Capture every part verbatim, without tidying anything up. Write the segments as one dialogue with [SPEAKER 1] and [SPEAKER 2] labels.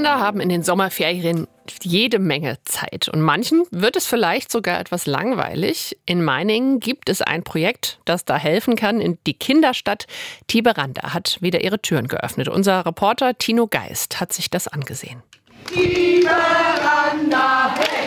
[SPEAKER 1] Kinder haben in den Sommerferien jede Menge Zeit. Und manchen wird es vielleicht sogar etwas langweilig. In Meiningen gibt es ein Projekt, das da helfen kann. Die Kinderstadt Tiberanda hat wieder ihre Türen geöffnet. Unser Reporter Tino Geist hat sich das angesehen.
[SPEAKER 2] Tiberanda, hey!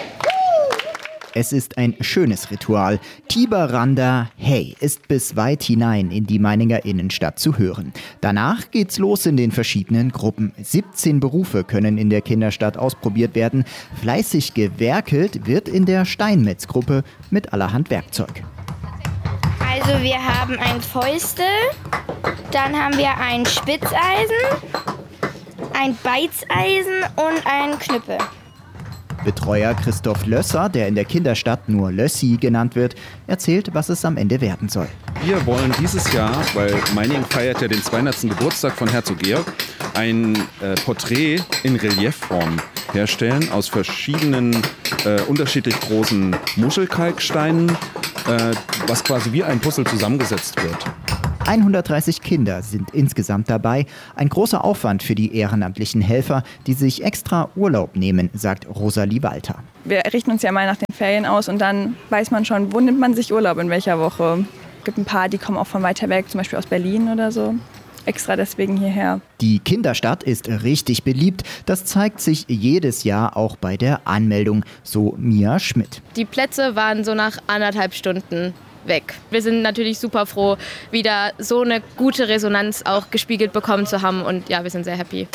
[SPEAKER 3] Es ist ein schönes Ritual. Tiberanda, hey, ist bis weit hinein in die Meininger Innenstadt zu hören. Danach geht's los in den verschiedenen Gruppen. siebzehn Berufe können in der Kinderstadt ausprobiert werden. Fleißig gewerkelt wird in der Steinmetzgruppe mit allerhand Werkzeug.
[SPEAKER 4] Also wir haben ein Fäustel, dann haben wir ein Spitzeisen, ein Beizeisen und einen Knüppel.
[SPEAKER 3] Betreuer Christoph Lösser, der in der Kinderstadt nur Lössi genannt wird, erzählt, was es am Ende werden soll.
[SPEAKER 5] Wir wollen dieses Jahr, weil Meiningen feiert ja den zweihundertsten Geburtstag von Herzog Georg, ein äh, Porträt in Reliefform herstellen aus verschiedenen, äh, unterschiedlich großen Muschelkalksteinen, äh, was quasi wie ein Puzzle zusammengesetzt wird.
[SPEAKER 3] hundertdreißig Kinder sind insgesamt dabei. Ein großer Aufwand für die ehrenamtlichen Helfer, die sich extra Urlaub nehmen, sagt Rosalie Walter.
[SPEAKER 6] Wir richten uns ja mal nach den Ferien aus und dann weiß man schon, wo nimmt man sich Urlaub, in welcher Woche. Es gibt ein paar, die kommen auch von weiter weg, zum Beispiel aus Berlin oder so. Extra deswegen hierher.
[SPEAKER 3] Die Kinderstadt ist richtig beliebt. Das zeigt sich jedes Jahr auch bei der Anmeldung, so Mia Schmidt.
[SPEAKER 7] Die Plätze waren so nach anderthalb Stunden weg. Wir sind natürlich super froh, wieder so eine gute Resonanz auch gespiegelt bekommen zu haben und ja, wir sind sehr happy.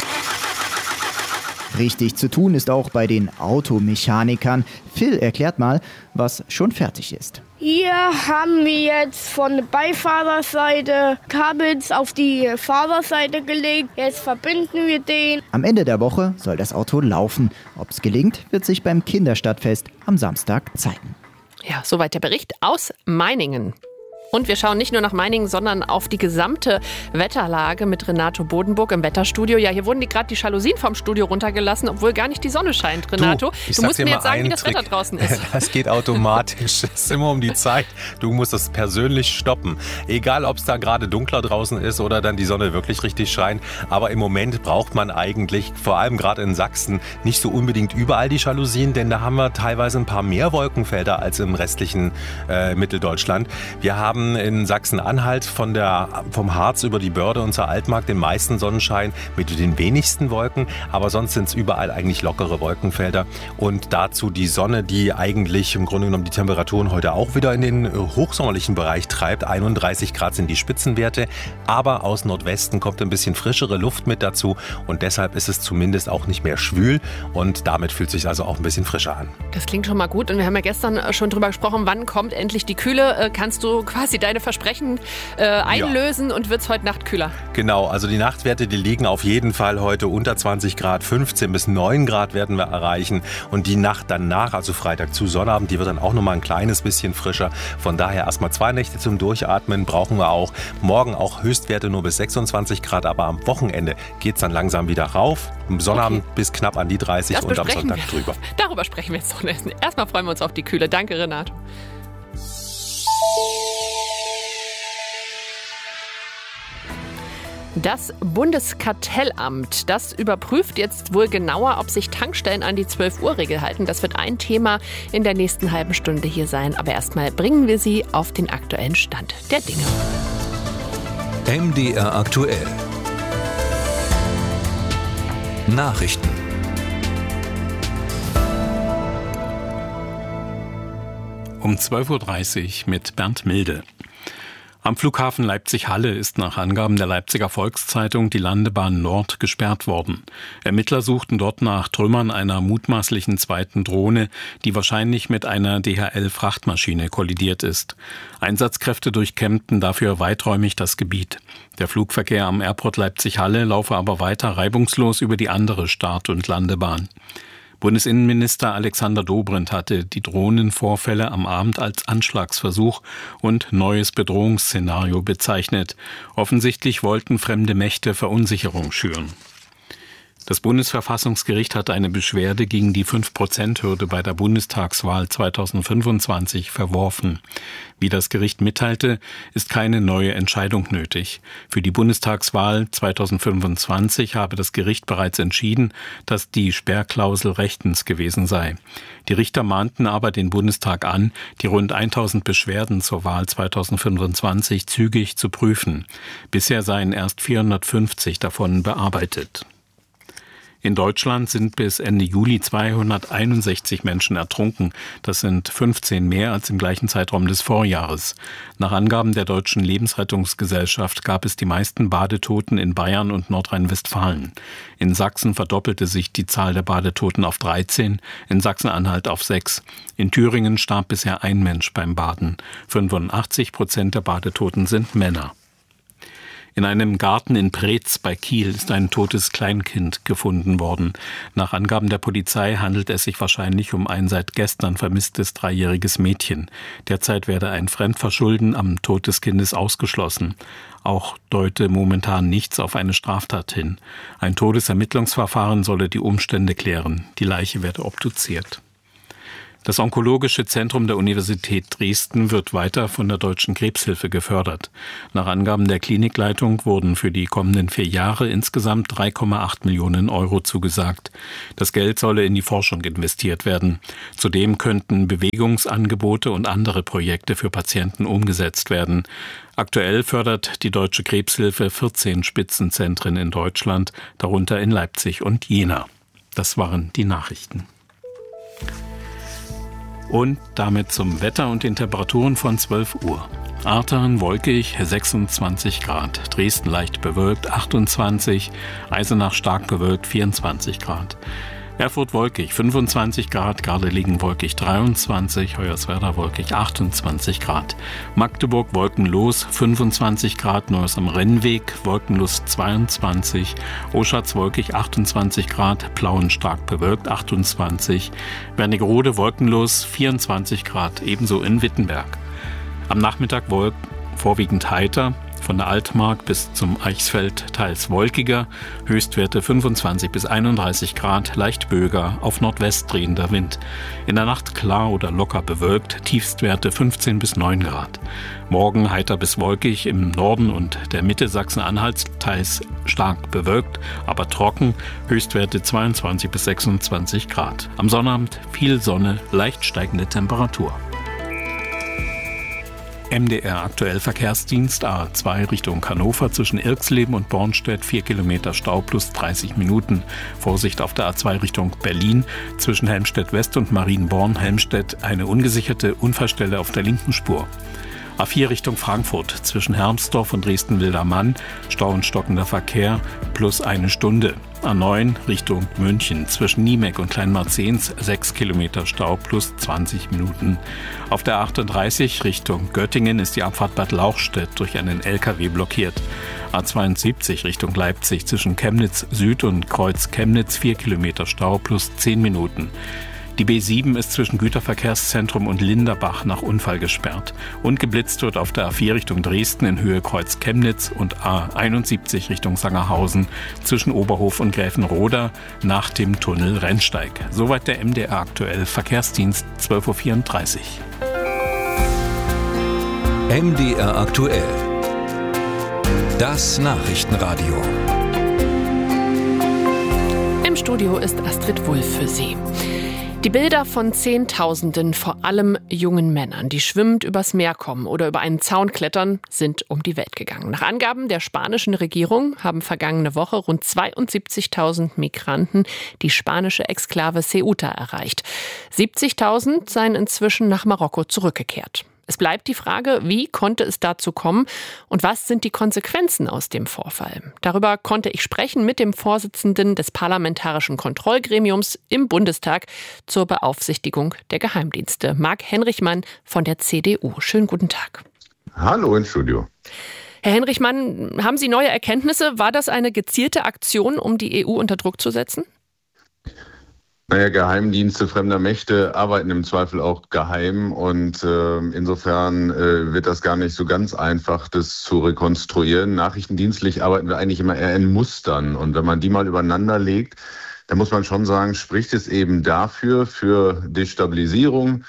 [SPEAKER 3] Richtig zu tun ist auch bei den Automechanikern. Phil erklärt mal, was schon fertig ist.
[SPEAKER 8] Hier haben wir jetzt von der Beifahrerseite Kabels auf die Fahrerseite gelegt. Jetzt verbinden wir den.
[SPEAKER 3] Am Ende der Woche soll das Auto laufen. Ob es gelingt, wird sich beim Kinderstadtfest am Samstag zeigen.
[SPEAKER 1] Ja, soweit der Bericht aus Meiningen. Und wir schauen nicht nur nach Meiningen, sondern auf die gesamte Wetterlage mit Renato Bodenburg im Wetterstudio. Ja, hier wurden die gerade die Jalousien vom Studio runtergelassen, obwohl gar nicht die Sonne scheint, Renato.
[SPEAKER 9] Du,
[SPEAKER 1] du musst mir jetzt sagen, wie
[SPEAKER 9] das
[SPEAKER 1] Trick. Wetter draußen ist.
[SPEAKER 9] Das geht automatisch. Es ist immer um die Zeit. Du musst es persönlich stoppen. Egal, ob es da gerade dunkler draußen ist oder dann die Sonne wirklich richtig scheint. Aber im Moment braucht man eigentlich, vor allem gerade in Sachsen, nicht so unbedingt überall die Jalousien, denn da haben wir teilweise ein paar mehr Wolkenfelder als im restlichen äh, Mitteldeutschland. Wir haben in Sachsen-Anhalt von der, vom Harz über die Börde und zur Altmark den meisten Sonnenschein mit den wenigsten Wolken, aber sonst sind es überall eigentlich lockere Wolkenfelder und dazu die Sonne, die eigentlich im Grunde genommen die Temperaturen heute auch wieder in den hochsommerlichen Bereich treibt. einunddreißig Grad sind die Spitzenwerte, aber aus Nordwesten kommt ein bisschen frischere Luft mit dazu und deshalb ist es zumindest auch nicht mehr schwül und damit fühlt es sich also auch ein bisschen frischer an.
[SPEAKER 1] Das klingt schon mal gut und wir haben ja gestern schon drüber gesprochen, wann kommt endlich die Kühle. Kannst du quasi deine Versprechen äh, einlösen ja. Und wird es heute Nacht kühler?
[SPEAKER 9] Genau, also die Nachtwerte, die liegen auf jeden Fall heute unter zwanzig Grad, fünfzehn bis neun Grad werden wir erreichen und die Nacht danach, also Freitag zu Sonnabend, die wird dann auch noch mal ein kleines bisschen frischer. Von daher erstmal zwei Nächte zum Durchatmen brauchen wir auch. Morgen auch Höchstwerte nur bis sechsundzwanzig Grad, aber am Wochenende geht es dann langsam wieder rauf. Am Sonnabend okay. bis knapp an die dreißig das und am Sonntag wir. drüber.
[SPEAKER 1] Darüber sprechen wir jetzt noch. Erstmal freuen wir uns auf die Kühle. Danke, Renato. Das Bundeskartellamt, das überprüft jetzt wohl genauer, ob sich Tankstellen an die zwölf Uhr Regel halten. Das wird ein Thema in der nächsten halben Stunde hier sein. Aber erstmal bringen wir Sie auf den aktuellen Stand der Dinge.
[SPEAKER 10] M D R aktuell. Nachrichten.
[SPEAKER 11] Um zwölf Uhr dreißig mit Bernd Milde. Am Flughafen Leipzig-Halle ist nach Angaben der Leipziger Volkszeitung die Landebahn Nord gesperrt worden. Ermittler suchten dort nach Trümmern einer mutmaßlichen zweiten Drohne, die wahrscheinlich mit einer D H L-Frachtmaschine kollidiert ist. Einsatzkräfte durchkämmten dafür weiträumig das Gebiet. Der Flugverkehr am Airport Leipzig-Halle laufe aber weiter reibungslos über die andere Start- und Landebahn. Bundesinnenminister Alexander Dobrindt hatte die Drohnenvorfälle am Abend als Anschlagsversuch und neues Bedrohungsszenario bezeichnet. Offensichtlich wollten fremde Mächte Verunsicherung schüren. Das Bundesverfassungsgericht hat eine Beschwerde gegen die fünf Prozent Hürde bei der Bundestagswahl zweitausendfünfundzwanzig verworfen. Wie das Gericht mitteilte, ist keine neue Entscheidung nötig. Für die Bundestagswahl zweitausendfünfundzwanzig habe das Gericht bereits entschieden, dass die Sperrklausel rechtens gewesen sei. Die Richter mahnten aber den Bundestag an, die rund tausend Beschwerden zur Wahl zweitausendfünfundzwanzig zügig zu prüfen. Bisher seien erst vierhundertfünfzig davon bearbeitet. In Deutschland sind bis Ende Juli zweihunderteinundsechzig Menschen ertrunken. Das sind fünfzehn mehr als im gleichen Zeitraum des Vorjahres. Nach Angaben der Deutschen Lebensrettungsgesellschaft gab es die meisten Badetoten in Bayern und Nordrhein-Westfalen. In Sachsen verdoppelte sich die Zahl der Badetoten auf dreizehn, in Sachsen-Anhalt auf sechs. In Thüringen starb bisher ein Mensch beim Baden. fünfundachtzig Prozent der Badetoten sind Männer. In einem Garten in Preetz bei Kiel ist ein totes Kleinkind gefunden worden. Nach Angaben der Polizei handelt es sich wahrscheinlich um ein seit gestern vermisstes dreijähriges Mädchen. Derzeit werde ein Fremdverschulden am Tod des Kindes ausgeschlossen. Auch deute momentan nichts auf eine Straftat hin. Ein Todesermittlungsverfahren solle die Umstände klären. Die Leiche werde obduziert. Das Onkologische Zentrum der Universität Dresden wird weiter von der Deutschen Krebshilfe gefördert. Nach Angaben der Klinikleitung wurden für die kommenden vier Jahre insgesamt drei Komma acht Millionen Euro zugesagt. Das Geld solle in die Forschung investiert werden. Zudem könnten Bewegungsangebote und andere Projekte für Patienten umgesetzt werden. Aktuell fördert die Deutsche Krebshilfe vierzehn Spitzenzentren in Deutschland, darunter in Leipzig und Jena. Das waren die Nachrichten. Und damit zum Wetter und den Temperaturen von zwölf Uhr. Artern wolkig, sechsundzwanzig Grad. Dresden leicht bewölkt, achtundzwanzig. Eisenach stark bewölkt, vierundzwanzig Grad. Erfurt wolkig, fünfundzwanzig Grad. Gardelegen wolkig, dreiundzwanzig. Hoyerswerda wolkig, achtundzwanzig Grad. Magdeburg wolkenlos, fünfundzwanzig Grad. Neues am Rennweg, wolkenlos zweiundzwanzig. Oschatz wolkig, achtundzwanzig Grad. Plauen stark bewölkt, achtundzwanzig. Wernigerode wolkenlos, vierundzwanzig Grad. Ebenso in Wittenberg. Am Nachmittag wolk vorwiegend heiter. Von der Altmark bis zum Eichsfeld teils wolkiger, Höchstwerte fünfundzwanzig bis einunddreißig Grad, leicht böiger, auf Nordwest drehender Wind. In der Nacht klar oder locker bewölkt, Tiefstwerte fünfzehn bis neun Grad. Morgen heiter bis wolkig, im Norden und der Mitte Sachsen-Anhalts teils stark bewölkt, aber trocken, Höchstwerte zweiundzwanzig bis sechsundzwanzig Grad. Am Sonnabend viel Sonne, leicht steigende Temperatur. M D R aktuell Verkehrsdienst A zwei Richtung Hannover zwischen Irxleben und Bornstedt, vier Kilometer Stau plus dreißig Minuten. Vorsicht auf der A zwei Richtung Berlin zwischen Helmstedt West und Marienborn-Helmstedt eine ungesicherte Unfallstelle auf der linken Spur. A vier Richtung Frankfurt zwischen Hermsdorf und Dresden-Wildermann, Stau und stockender Verkehr plus eine Stunde. A neun Richtung München zwischen Niemeck und Kleinmarzens, sechs Kilometer Stau plus zwanzig Minuten. Auf der achtunddreißig Richtung Göttingen ist die Abfahrt Bad Lauchstädt durch einen L K W blockiert. A zweiundsiebzig Richtung Leipzig zwischen Chemnitz Süd und Kreuz Chemnitz, vier Kilometer Stau plus zehn Minuten. Die B sieben ist zwischen Güterverkehrszentrum und Linderbach nach Unfall gesperrt. Und geblitzt wird auf der A vier Richtung Dresden in Höhe Kreuz Chemnitz und A einundsiebzig Richtung Sangerhausen zwischen Oberhof und Gräfenroda nach dem Tunnel Rennsteig. Soweit der M D R aktuell Verkehrsdienst zwölf Uhr vierunddreißig.
[SPEAKER 10] M D R aktuell. Das Nachrichtenradio.
[SPEAKER 1] Im Studio ist Astrid Wulff für Sie. Die Bilder von Zehntausenden, vor allem jungen Männern, die schwimmend übers Meer kommen oder über einen Zaun klettern, sind um die Welt gegangen. Nach Angaben der spanischen Regierung haben vergangene Woche rund zweiundsiebzigtausend Migranten die spanische Exklave Ceuta erreicht. siebzigtausend seien inzwischen nach Marokko zurückgekehrt. Es bleibt die Frage, wie konnte es dazu kommen und was sind die Konsequenzen aus dem Vorfall? Darüber konnte ich sprechen mit dem Vorsitzenden des Parlamentarischen Kontrollgremiums im Bundestag zur Beaufsichtigung der Geheimdienste, Marc Henrichmann von der C D U. Schönen guten Tag.
[SPEAKER 2] Hallo ins Studio.
[SPEAKER 1] Herr Henrichmann, haben Sie neue Erkenntnisse? War das eine gezielte Aktion, um die E U unter Druck zu setzen?
[SPEAKER 2] Naja, Geheimdienste fremder Mächte arbeiten im Zweifel auch geheim und äh, insofern äh, wird das gar nicht so ganz einfach, das zu rekonstruieren. Nachrichtendienstlich arbeiten wir eigentlich immer eher in Mustern und wenn man die mal übereinander legt, dann muss man schon sagen, spricht es eben dafür, für Destabilisierung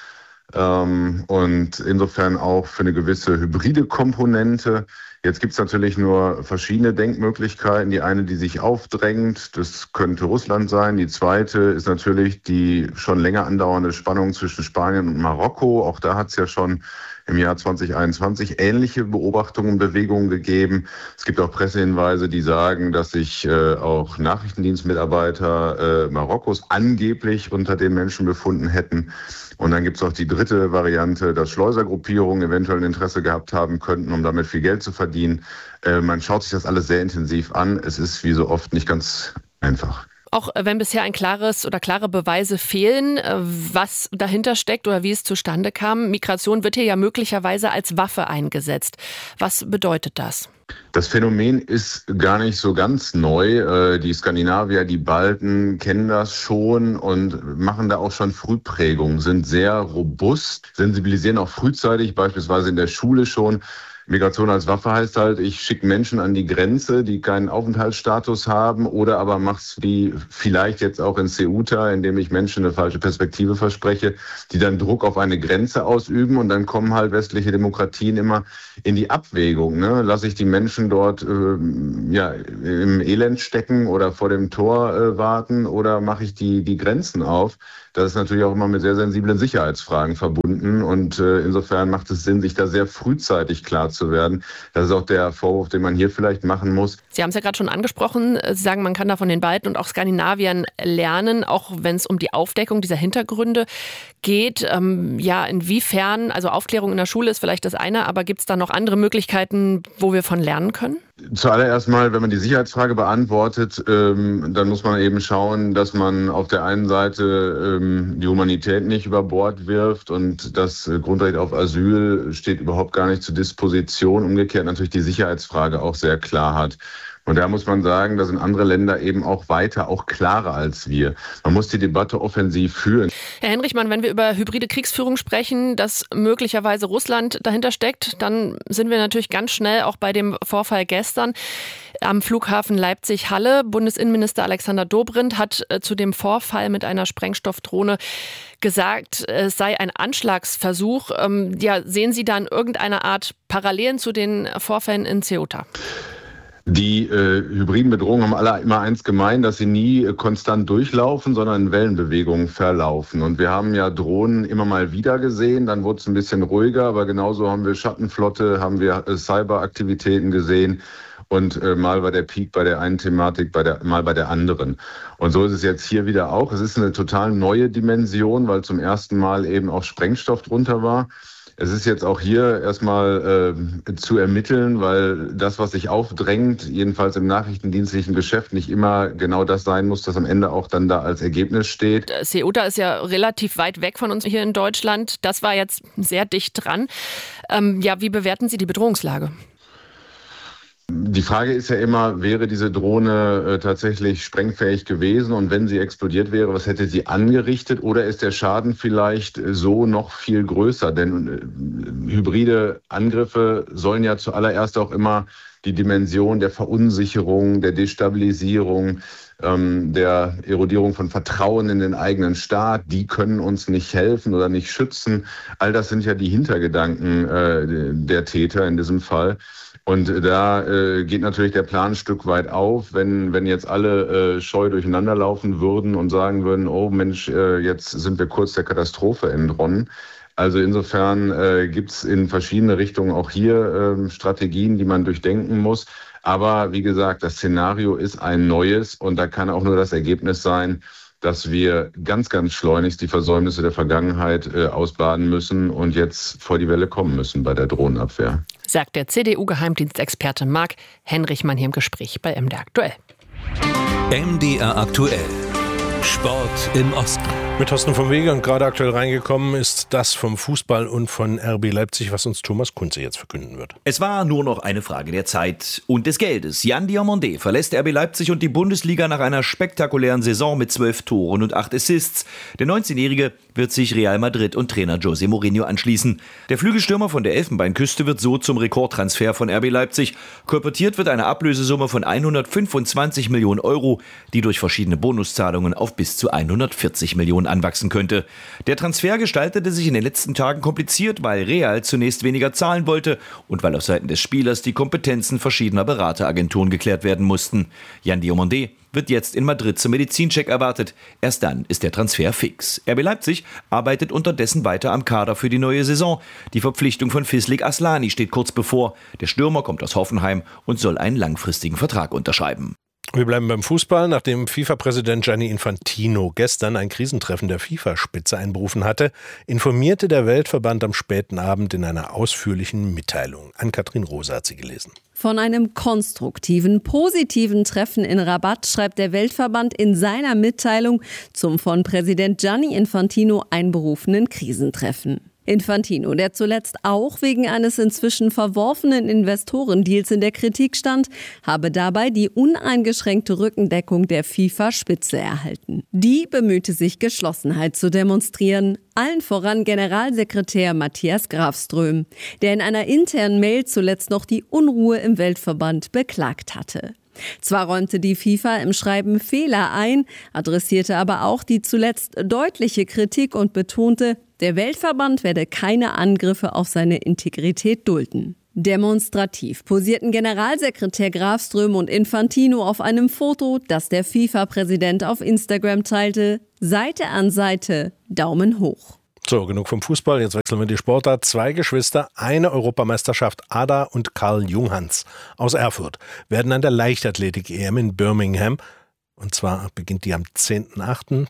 [SPEAKER 2] ähm, und insofern auch für eine gewisse hybride Komponente. Jetzt gibt es natürlich nur verschiedene Denkmöglichkeiten. Die eine, die sich aufdrängt, das könnte Russland sein. Die zweite ist natürlich die schon länger andauernde Spannung zwischen Spanien und Marokko. Auch da hat es ja schon im Jahr zwanzig einundzwanzig ähnliche Beobachtungen und Bewegungen gegeben. Es gibt auch Pressehinweise, die sagen, dass sich äh, auch Nachrichtendienstmitarbeiter äh, Marokkos angeblich unter den Menschen befunden hätten. Und dann gibt es auch die dritte Variante, dass Schleusergruppierungen eventuell ein Interesse gehabt haben könnten, um damit viel Geld zu verdienen. Äh, man schaut sich das alles sehr intensiv an. Es ist wie so oft nicht ganz einfach.
[SPEAKER 1] Auch wenn bisher ein klares oder klare Beweise fehlen, was dahinter steckt oder wie es zustande kam. Migration wird hier ja möglicherweise als Waffe eingesetzt. Was bedeutet das?
[SPEAKER 2] Das Phänomen ist gar nicht so ganz neu. Die Skandinavier, die Balten kennen das schon und machen da auch schon Frühprägungen, sind sehr robust, sensibilisieren auch frühzeitig, beispielsweise in der Schule schon. Migration als Waffe heißt halt, ich schicke Menschen an die Grenze, die keinen Aufenthaltsstatus haben oder aber mach's wie vielleicht jetzt auch in Ceuta, indem ich Menschen eine falsche Perspektive verspreche, die dann Druck auf eine Grenze ausüben und dann kommen halt westliche Demokratien immer in die Abwägung. Ne? Lasse ich die Menschen dort äh, ja, im Elend stecken oder vor dem Tor äh, warten oder mache ich die, die Grenzen auf? Das ist natürlich auch immer mit sehr sensiblen Sicherheitsfragen verbunden und äh, insofern macht es Sinn, sich da sehr frühzeitig klar zu werden. Das ist auch der Vorwurf, den man hier vielleicht machen muss.
[SPEAKER 1] Sie haben es ja gerade schon angesprochen. Sie sagen, man kann da von den Balten und auch Skandinaviern lernen, auch wenn es um die Aufdeckung dieser Hintergründe geht. Ähm, ja, inwiefern, also Aufklärung in der Schule ist vielleicht das eine, aber gibt es da noch andere Möglichkeiten, wo wir von lernen können?
[SPEAKER 2] Zuallererst mal, wenn man die Sicherheitsfrage beantwortet, ähm, dann muss man eben schauen, dass man auf der einen Seite ähm, die Humanität nicht über Bord wirft und das Grundrecht auf Asyl steht überhaupt gar nicht zur Disposition. Umgekehrt natürlich die Sicherheitsfrage auch sehr klar hat. Und da muss man sagen, da sind andere Länder eben auch weiter, auch klarer als wir. Man muss die Debatte offensiv führen.
[SPEAKER 1] Herr Henrichmann, wenn wir über hybride Kriegsführung sprechen, dass möglicherweise Russland dahinter steckt, dann sind wir natürlich ganz schnell auch bei dem Vorfall gestern am Flughafen Leipzig-Halle. Bundesinnenminister Alexander Dobrindt hat zu dem Vorfall mit einer Sprengstoffdrohne gesagt, es sei ein Anschlagsversuch. Ja, sehen Sie dann irgendeine Art Parallelen zu den Vorfällen in Ceuta?
[SPEAKER 2] Die äh, hybriden Bedrohungen haben alle immer eins gemein, dass sie nie äh, konstant durchlaufen, sondern in Wellenbewegungen verlaufen. Und wir haben ja Drohnen immer mal wieder gesehen, dann wurde es ein bisschen ruhiger, aber genauso haben wir Schattenflotte, haben wir äh, Cyberaktivitäten gesehen und äh, mal bei der Peak bei der einen Thematik, bei der, mal bei der anderen. Und so ist es jetzt hier wieder auch. Es ist eine total neue Dimension, weil zum ersten Mal eben auch Sprengstoff drunter war. Es ist jetzt auch hier erstmal äh, zu ermitteln, weil das, was sich aufdrängt, jedenfalls im nachrichtendienstlichen Geschäft, nicht immer genau das sein muss, das am Ende auch dann da als Ergebnis steht.
[SPEAKER 1] Ceuta ist ja relativ weit weg von uns hier in Deutschland. Das war jetzt sehr dicht dran. Ähm, ja, wie bewerten Sie die Bedrohungslage?
[SPEAKER 2] Die Frage ist ja immer, wäre diese Drohne äh, tatsächlich sprengfähig gewesen und wenn sie explodiert wäre, was hätte sie angerichtet oder ist der Schaden vielleicht so noch viel größer? Denn äh, hybride Angriffe sollen ja zuallererst auch immer die Dimension der Verunsicherung, der Destabilisierung, ähm, der Erodierung von Vertrauen in den eigenen Staat, die können uns nicht helfen oder nicht schützen. All das sind ja die Hintergedanken äh, der Täter in diesem Fall. Und da äh, geht natürlich der Plan ein Stück weit auf, wenn, wenn jetzt alle äh, scheu durcheinander laufen würden und sagen würden, oh Mensch, äh, jetzt sind wir kurz der Katastrophe entronnen. Also insofern äh, gibt es in verschiedene Richtungen auch hier äh, Strategien, die man durchdenken muss. Aber wie gesagt, das Szenario ist ein neues und da kann auch nur das Ergebnis sein, dass wir ganz, ganz schleunigst die Versäumnisse der Vergangenheit äh, ausbaden müssen und jetzt vor die Welle kommen müssen bei der Drohnenabwehr.
[SPEAKER 1] Sagt der C D U-Geheimdienstexperte Marc Henrichmann hier im Gespräch bei M D R Aktuell.
[SPEAKER 10] M D R Aktuell. Sport im Osten.
[SPEAKER 12] Mit Thorsten vom Wege und gerade aktuell reingekommen ist das vom Fußball und von R B Leipzig, was uns Thomas Kunze jetzt verkünden wird.
[SPEAKER 13] Es war nur noch eine Frage der Zeit und des Geldes. Jan Diomande verlässt R B Leipzig und die Bundesliga nach einer spektakulären Saison mit zwölf Toren und acht Assists. Der neunzehnjährige wird sich Real Madrid und Trainer José Mourinho anschließen. Der Flügelstürmer von der Elfenbeinküste wird so zum Rekordtransfer von R B Leipzig. Kolportiert wird eine Ablösesumme von hundertfünfundzwanzig Millionen Euro, die durch verschiedene Bonuszahlungen auf bis zu hundertvierzig Millionen anwachsen könnte. Der Transfer gestaltete sich in den letzten Tagen kompliziert, weil Real zunächst weniger zahlen wollte und weil auf Seiten des Spielers die Kompetenzen verschiedener Berateragenturen geklärt werden mussten. Jan Diomande wird jetzt in Madrid zum Medizincheck erwartet. Erst dann ist der Transfer fix. R B Leipzig arbeitet unterdessen weiter am Kader für die neue Saison. Die Verpflichtung von Fislik Aslani steht kurz bevor. Der Stürmer kommt aus Hoffenheim und soll einen langfristigen Vertrag unterschreiben.
[SPEAKER 12] Wir bleiben beim Fußball. Nachdem FIFA-Präsident Gianni Infantino gestern ein Krisentreffen der FIFA-Spitze einberufen hatte, informierte der Weltverband am späten Abend in einer ausführlichen Mitteilung. Ann-Kathrin Rose hat sie gelesen.
[SPEAKER 14] Von einem konstruktiven, positiven Treffen in Rabat schreibt der Weltverband in seiner Mitteilung zum von Präsident Gianni Infantino einberufenen Krisentreffen. Infantino, der zuletzt auch wegen eines inzwischen verworfenen Investorendeals in der Kritik stand, habe dabei die uneingeschränkte Rückendeckung der FIFA-Spitze erhalten. Die bemühte sich, Geschlossenheit zu demonstrieren, allen voran Generalsekretär Matthias Grafström, der in einer internen Mail zuletzt noch die Unruhe im Weltverband beklagt hatte. Zwar räumte die FIFA im Schreiben Fehler ein, adressierte aber auch die zuletzt deutliche Kritik und betonte, der Weltverband werde keine Angriffe auf seine Integrität dulden. Demonstrativ posierten Generalsekretär Grafström und Infantino auf einem Foto, das der FIFA-Präsident auf Instagram teilte. Seite an Seite, Daumen hoch.
[SPEAKER 12] So, genug vom Fußball, jetzt wechseln wir die Sportart. Zwei Geschwister, eine Europameisterschaft, Ada und Karl Junghans aus Erfurt, werden an der Leichtathletik-E M in Birmingham, und zwar beginnt die am zehnten achten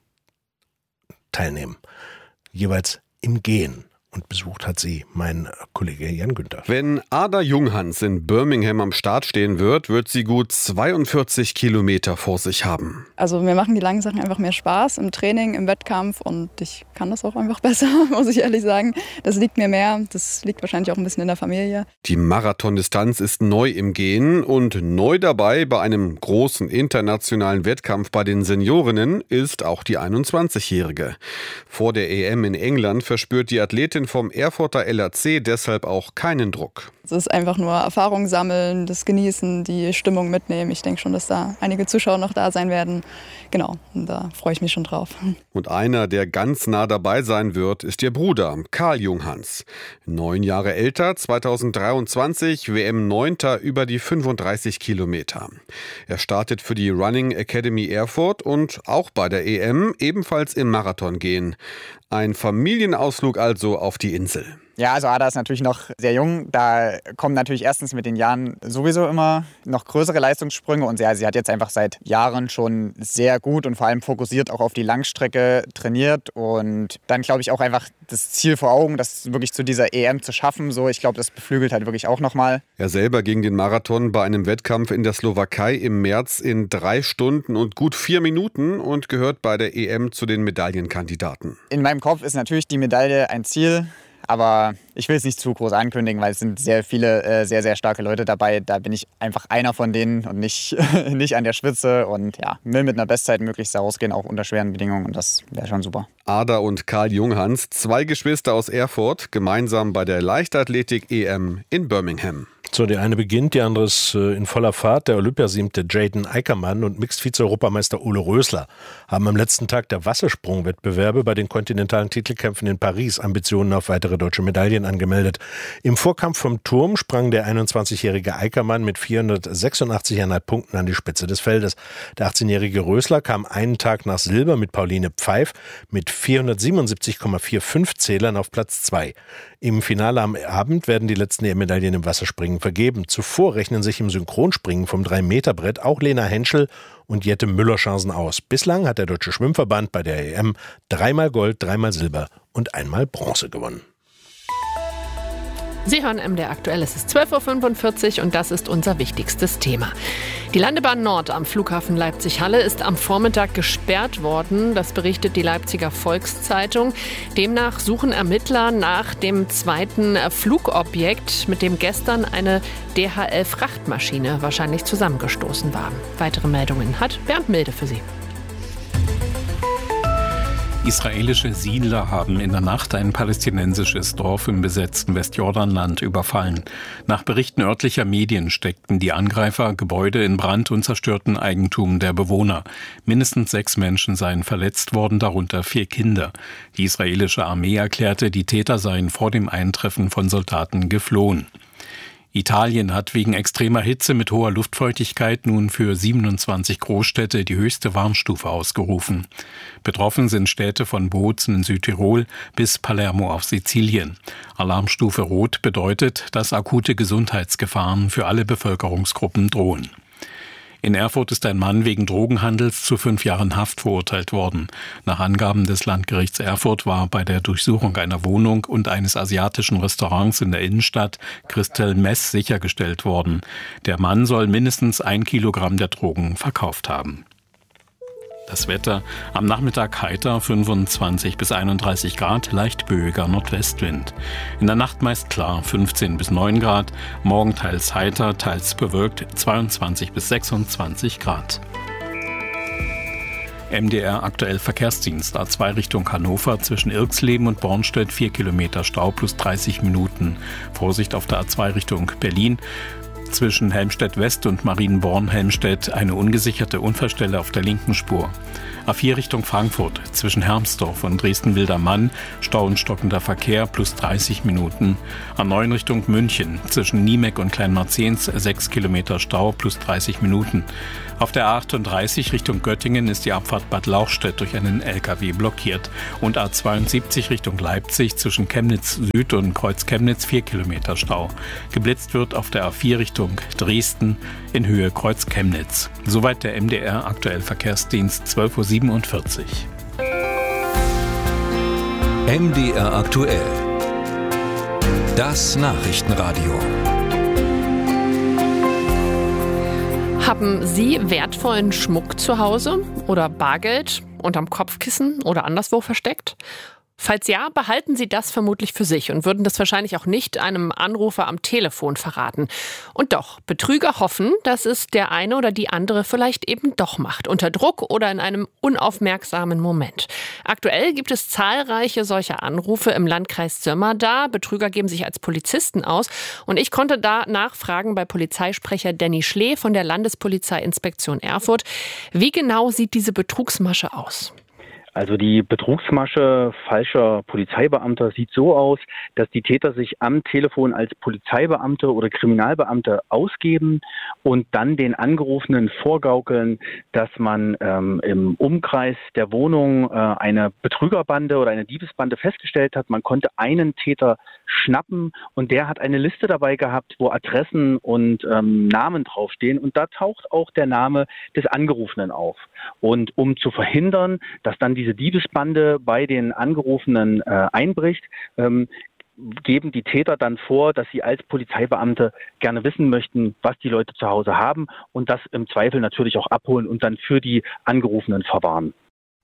[SPEAKER 12] teilnehmen. Jeweils im Gehen. Und besucht hat sie mein Kollege Jan Günther.
[SPEAKER 15] Wenn Ada Junghans in Birmingham am Start stehen wird, wird sie gut zweiundvierzig Kilometer vor sich haben.
[SPEAKER 6] Also mir machen die langen Sachen einfach mehr Spaß im Training, im Wettkampf und ich kann das auch einfach besser, muss ich ehrlich sagen. Das liegt mir mehr, das liegt wahrscheinlich auch ein bisschen in der Familie.
[SPEAKER 15] Die Marathondistanz ist neu im Gehen und neu dabei bei einem großen internationalen Wettkampf bei den Seniorinnen ist auch die einundzwanzigjährige. Vor der E M in England verspürt die Athletin vom Erfurter L A C deshalb auch keinen Druck.
[SPEAKER 6] Es ist einfach nur Erfahrung sammeln, das Genießen, die Stimmung mitnehmen. Ich denke schon, dass da einige Zuschauer noch da sein werden. Genau, und da freue ich mich schon drauf.
[SPEAKER 15] Und einer, der ganz nah dabei sein wird, ist ihr Bruder, Karl Junghans. Neun Jahre älter, zweitausenddreiundzwanzig, W M-Neunter über die fünfunddreißig Kilometer. Er startet für die Running Academy Erfurt und auch bei der E M ebenfalls im Marathon gehen. Ein Familienausflug also auf die Insel.
[SPEAKER 16] Ja, also Ada ist natürlich noch sehr jung. Da kommen natürlich erstens mit den Jahren sowieso immer noch größere Leistungssprünge. Und ja, sie hat jetzt einfach seit Jahren schon sehr gut und vor allem fokussiert auch auf die Langstrecke trainiert. Und dann glaube ich auch einfach das Ziel vor Augen, das wirklich zu dieser E M zu schaffen. So, ich glaube, das beflügelt halt wirklich auch nochmal.
[SPEAKER 15] Er selber ging den Marathon bei einem Wettkampf in der Slowakei im März in drei Stunden und gut vier Minuten und gehört bei der E M zu den Medaillenkandidaten.
[SPEAKER 16] In meinem Kopf ist natürlich die Medaille ein Ziel. Aber ich will es nicht zu groß ankündigen, weil es sind sehr viele, äh, sehr, sehr starke Leute dabei. Da bin ich einfach einer von denen und nicht, nicht an der Spitze. Und ja, will mit einer Bestzeit möglichst rausgehen, auch unter schweren Bedingungen. Und das wäre schon super.
[SPEAKER 15] Ada und Karl Junghans, zwei Geschwister aus Erfurt, gemeinsam bei der Leichtathletik-E M in Birmingham.
[SPEAKER 12] So, die eine beginnt, die andere ist äh, in voller Fahrt. Der Olympiasiebte Jaden Eickermann und Mixed-Vize-Europameister Ole Rösler haben am letzten Tag der Wassersprungwettbewerbe bei den kontinentalen Titelkämpfen in Paris Ambitionen auf weitere deutsche Medaillen angemeldet. Im Vorkampf vom Turm sprang der einundzwanzigjährige Eickermann mit vierhundertsechsundachtzig Komma fünf Punkten an die Spitze des Feldes. Der achtzehnjährige Rösler kam einen Tag nach Silber mit Pauline Pfeif mit vierhundertsiebenundsiebzig Komma fünfundvierzig Zählern auf Platz zwei. Im Finale am Abend werden die letzten Medaillen im Wasserspringen vergeben. Zuvor rechnen sich im Synchronspringen vom drei Meter Brett auch Lena Henschel und Jette Müller Chancen aus. Bislang hat der Deutsche Schwimmverband bei der E M dreimal Gold, dreimal Silber und einmal Bronze gewonnen.
[SPEAKER 1] Sie hören M D R aktuell, es ist zwölf Uhr fünfundvierzig und das ist unser wichtigstes Thema. Die Landebahn Nord am Flughafen Leipzig-Halle ist am Vormittag gesperrt worden. Das berichtet die Leipziger Volkszeitung. Demnach suchen Ermittler nach dem zweiten Flugobjekt, mit dem gestern eine D H L-Frachtmaschine wahrscheinlich zusammengestoßen war. Weitere Meldungen hat Bernd Milde für Sie.
[SPEAKER 11] Israelische Siedler haben in der Nacht ein palästinensisches Dorf im besetzten Westjordanland überfallen. Nach Berichten örtlicher Medien steckten die Angreifer Gebäude in Brand und zerstörten Eigentum der Bewohner. Mindestens sechs Menschen seien verletzt worden, darunter vier Kinder. Die israelische Armee erklärte, die Täter seien vor dem Eintreffen von Soldaten geflohen. Italien hat wegen extremer Hitze mit hoher Luftfeuchtigkeit nun für siebenundzwanzig Großstädte die höchste Warnstufe ausgerufen. Betroffen sind Städte von Bozen in Südtirol bis Palermo auf Sizilien. Alarmstufe Rot bedeutet, dass akute Gesundheitsgefahren für alle Bevölkerungsgruppen drohen. In Erfurt ist ein Mann wegen Drogenhandels zu fünf Jahren Haft verurteilt worden. Nach Angaben des Landgerichts Erfurt war bei der Durchsuchung einer Wohnung und eines asiatischen Restaurants in der Innenstadt Christel Mess sichergestellt worden. Der Mann soll mindestens ein Kilogramm der Drogen verkauft haben. Das Wetter am Nachmittag heiter, fünfundzwanzig bis einunddreißig Grad, leicht böiger Nordwestwind. In der Nacht meist klar, fünfzehn bis neun Grad, morgen teils heiter, teils bewölkt, zweiundzwanzig bis sechsundzwanzig Grad. M D R aktuell Verkehrsdienst A zwei Richtung Hannover zwischen Irxleben und Bornstedt, vier Kilometer Stau plus dreißig Minuten. Vorsicht auf der A zwei Richtung Berlin. Zwischen Helmstedt West und Marienborn-Helmstedt eine ungesicherte Unfallstelle auf der linken Spur. A vier Richtung Frankfurt zwischen Hermsdorf und Dresden-Wildermann Stau und stockender Verkehr plus dreißig Minuten. A neun Richtung München zwischen Niemeck und Kleinmarzens sechs Kilometer Stau plus dreißig Minuten. Auf der A achtunddreißig Richtung Göttingen ist die Abfahrt Bad Lauchstädt durch einen L K W blockiert. Und A zweiundsiebzig Richtung Leipzig zwischen Chemnitz Süd und Kreuz Chemnitz vier Kilometer Stau. Geblitzt wird auf der A vier Richtung Dresden in Höhe Kreuz Chemnitz. Soweit der M D R aktuell Verkehrsdienst zwölf Uhr siebenundvierzig.
[SPEAKER 10] M D R aktuell. Das Nachrichtenradio.
[SPEAKER 1] Haben Sie wertvollen Schmuck zu Hause oder Bargeld unterm Kopfkissen oder anderswo versteckt? Falls ja, behalten Sie das vermutlich für sich und würden das wahrscheinlich auch nicht einem Anrufer am Telefon verraten. Und doch, Betrüger hoffen, dass es der eine oder die andere vielleicht eben doch macht, unter Druck oder in einem unaufmerksamen Moment. Aktuell gibt es zahlreiche solcher Anrufe im Landkreis Sömmerda. Betrüger geben sich als Polizisten aus und ich konnte da nachfragen bei Polizeisprecher Danny Schlee von der Landespolizeiinspektion Erfurt. Wie genau sieht diese Betrugsmasche aus?
[SPEAKER 17] Also die Betrugsmasche falscher Polizeibeamter sieht so aus, dass die Täter sich am Telefon als Polizeibeamte oder Kriminalbeamte ausgeben und dann den Angerufenen vorgaukeln, dass man ähm, im Umkreis der Wohnung äh, eine Betrügerbande oder eine Diebesbande festgestellt hat. Man konnte einen Täter schnappen und der hat eine Liste dabei gehabt, wo Adressen und ähm, Namen draufstehen und da taucht auch der Name des Angerufenen auf. Und um zu verhindern, dass dann diese Diebesbande bei den Angerufenen äh, einbricht, ähm, geben die Täter dann vor, dass sie als Polizeibeamte gerne wissen möchten, was die Leute zu Hause haben und das im Zweifel natürlich auch abholen und dann für die Angerufenen verwahren.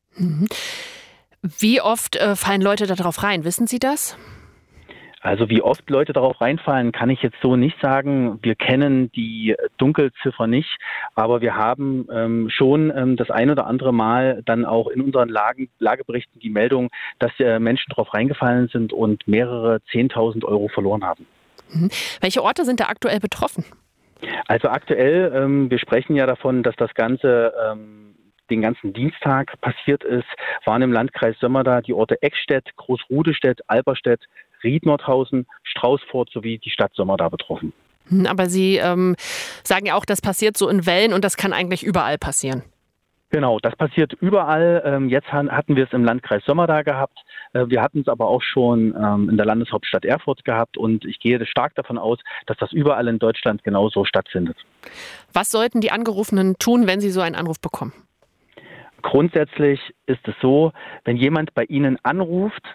[SPEAKER 1] Wie oft äh, fallen Leute darauf rein? Wissen Sie das?
[SPEAKER 17] Also wie oft Leute darauf reinfallen, kann ich jetzt so nicht sagen. Wir kennen die Dunkelziffer nicht, aber wir haben ähm, schon ähm, das ein oder andere Mal dann auch in unseren Lagen, Lageberichten die Meldung, dass äh, Menschen darauf reingefallen sind und mehrere zehntausend Euro verloren haben.
[SPEAKER 1] Mhm. Welche Orte sind da aktuell betroffen?
[SPEAKER 17] Also aktuell, ähm, wir sprechen ja davon, dass das Ganze ähm, den ganzen Dienstag passiert ist, waren im Landkreis Sömmerda die Orte Eckstedt, Großrudestedt, Alberstedt, Ried-Nordhausen, Straußfurt sowie die Stadt Sömmerda betroffen.
[SPEAKER 1] Aber Sie ähm, sagen ja auch, das passiert so in Wellen und das kann eigentlich überall passieren.
[SPEAKER 17] Genau, das passiert überall. Jetzt hatten wir es im Landkreis Sömmerda gehabt. Wir hatten es aber auch schon in der Landeshauptstadt Erfurt gehabt und ich gehe stark davon aus, dass das überall in Deutschland genauso stattfindet.
[SPEAKER 1] Was sollten die Angerufenen tun, wenn sie so einen Anruf bekommen?
[SPEAKER 17] Grundsätzlich ist es so, wenn jemand bei Ihnen anruft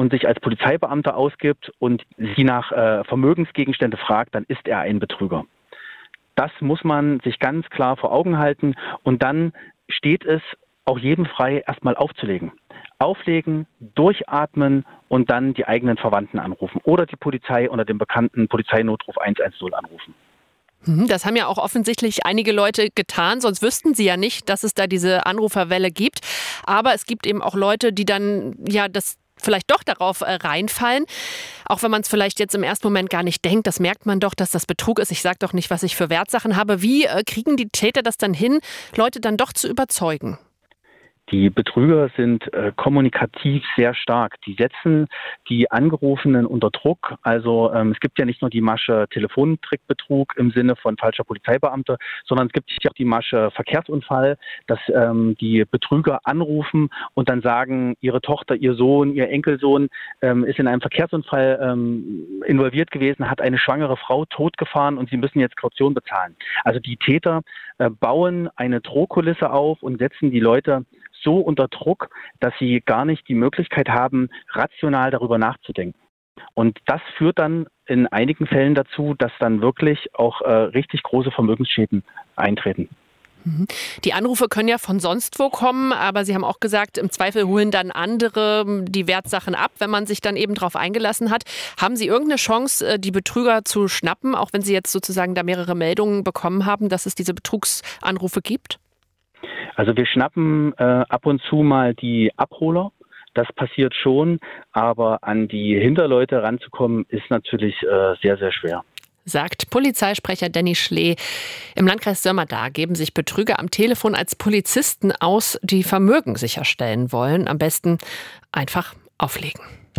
[SPEAKER 17] und sich als Polizeibeamter ausgibt und sie nach äh, Vermögensgegenstände fragt, dann ist er ein Betrüger. Das muss man sich ganz klar vor Augen halten und dann steht es auch jedem frei, erstmal aufzulegen. Auflegen, durchatmen und dann die eigenen Verwandten anrufen oder die Polizei unter dem bekannten Polizeinotruf eins eins null anrufen.
[SPEAKER 1] Das haben ja auch offensichtlich einige Leute getan, sonst wüssten sie ja nicht, dass es da diese Anruferwelle gibt. Aber es gibt eben auch Leute, die dann ja das vielleicht doch darauf äh, reinfallen. Auch wenn man es vielleicht jetzt im ersten Moment gar nicht denkt, das merkt man doch, dass das Betrug ist. Ich sage doch nicht, was ich für Wertsachen habe. Wie äh, kriegen die Täter das dann hin, Leute dann doch zu überzeugen?
[SPEAKER 17] Die Betrüger sind äh, kommunikativ sehr stark. Die setzen die Angerufenen unter Druck. Also ähm, es gibt ja nicht nur die Masche Telefontrickbetrug im Sinne von falscher Polizeibeamter, sondern es gibt ja auch die Masche Verkehrsunfall, dass ähm, die Betrüger anrufen und dann sagen, ihre Tochter, ihr Sohn, ihr Enkelsohn ähm, ist in einem Verkehrsunfall ähm, involviert gewesen, hat eine schwangere Frau totgefahren und sie müssen jetzt Kaution bezahlen. Also die Täter äh, bauen eine Drohkulisse auf und setzen die Leute so unter Druck, dass sie gar nicht die Möglichkeit haben, rational darüber nachzudenken. Und das führt dann in einigen Fällen dazu, dass dann wirklich auch äh, richtig große Vermögensschäden eintreten.
[SPEAKER 1] Die Anrufe können ja von sonst wo kommen, aber Sie haben auch gesagt, im Zweifel holen dann andere die Wertsachen ab, wenn man sich dann eben darauf eingelassen hat. Haben Sie irgendeine Chance, die Betrüger zu schnappen, auch wenn Sie jetzt sozusagen da mehrere Meldungen bekommen haben, dass es diese Betrugsanrufe gibt?
[SPEAKER 17] Also wir schnappen äh, ab und zu mal die Abholer. Das passiert schon, aber an die Hinterleute ranzukommen, ist natürlich äh, sehr, sehr schwer.
[SPEAKER 1] Sagt Polizeisprecher Danny Schlee. Im Landkreis Sömmerda geben sich Betrüger am Telefon als Polizisten aus, die Vermögen sicherstellen wollen. Am besten einfach auflegen.